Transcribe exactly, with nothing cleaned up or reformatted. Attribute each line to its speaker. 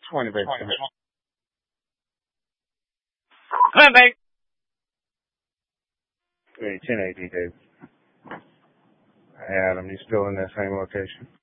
Speaker 1: twenty, baby.
Speaker 2: Come on, babe.
Speaker 1: Hey, ten A D, Dave. Hey, Adam, you still in that same location?